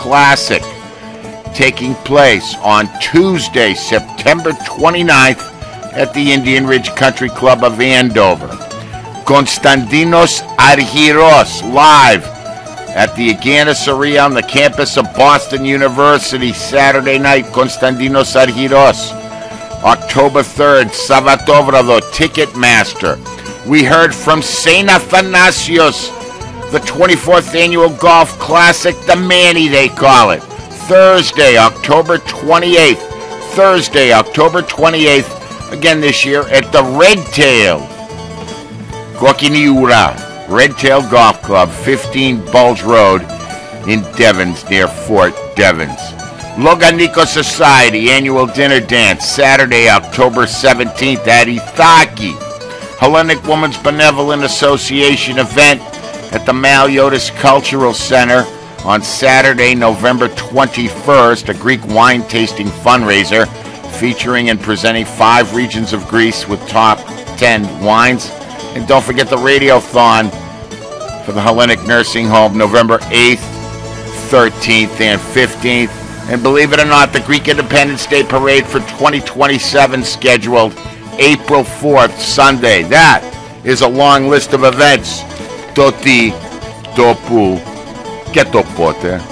Classic, taking place on Tuesday, September 29th at the Indian Ridge Country Club of Andover. Konstantinos Argyros live at the Agganis Arena on the campus of Boston University, Saturday night. Konstantinos Argyros. October 3rd, Savatovra, Ticketmaster. We heard from St. Athanasios, the 24th Annual Golf Classic, the Manny they call it. Thursday, October 28th. Thursday, October 28th, again this year at the Red Tail. Kokiniura, Red Tail Golf Club, 15 Bulge Road in Devens, near Fort Devens. Loganiko Society Annual Dinner Dance, Saturday, October 17th at Ithaki. Hellenic Women's Benevolent Association event at the Maliotis Cultural Center on Saturday, November 21st, a Greek wine tasting fundraiser featuring and presenting 5 regions of Greece with top 10 wines. And don't forget the Radiothon for the Hellenic Nursing Home, November 8th, 13th, and 15th. And believe it or not, the Greek Independence Day Parade for 2027 scheduled April 4th, Sunday. That is a long list of events. Toti, topu, και το πότε.